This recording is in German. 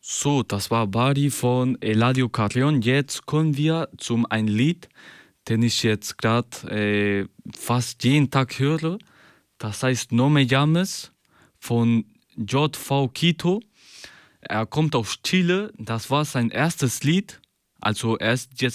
So, das war Bari von Eladio Carrion. Jetzt kommen wir zum ein Lied, den ich jetzt gerade fast jeden Tag höre. Das heißt No Me Llames von JV Quito. Er kommt aus Chile. Das war sein erstes Lied. Also er ist jetzt